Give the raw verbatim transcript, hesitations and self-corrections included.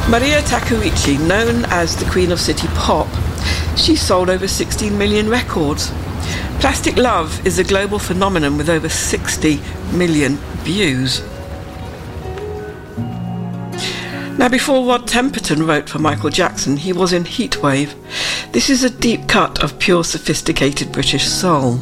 Maria Takeuchi, known as the Queen of City Pop, she sold over sixteen million records. Plastic Love is a global phenomenon with over sixty million views. Now, before Rod Temperton wrote for Michael Jackson, he was in Heatwave. This is a deep cut of pure sophisticated British soul.